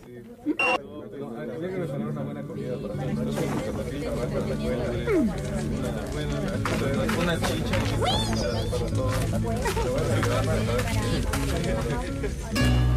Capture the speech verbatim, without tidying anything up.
Había que preparar una buena comida para todos. Para la escuela, una chicha para todos.